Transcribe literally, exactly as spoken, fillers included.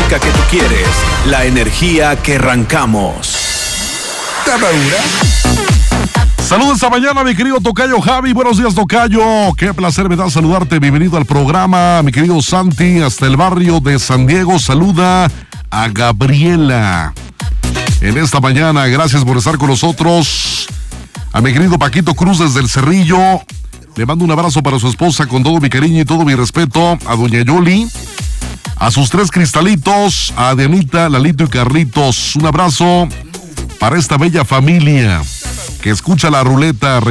música que tú quieres, la energía que arrancamos. Saludos esta mañana, mi querido tocayo Javi. Buenos días, tocayo. Qué placer me da saludarte. Bienvenido al programa, mi querido Santi, hasta el barrio de San Diego. Saluda a Gabriela en esta mañana. Gracias por estar con nosotros. A mi querido Paquito Cruz desde el Cerrillo. Le mando un abrazo para su esposa con todo mi cariño y todo mi respeto. A doña Yoli. A sus tres cristalitos. A Dianita, Lalito y Carlitos. Un abrazo para esta bella familia que escucha la ruleta.